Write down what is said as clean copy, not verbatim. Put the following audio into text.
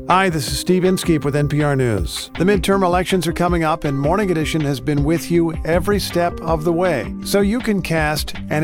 Hi, this is Steve Inskeep with NPR News. The midterm elections are coming up, and Morning Edition has been with you every step of the way, so you can cast an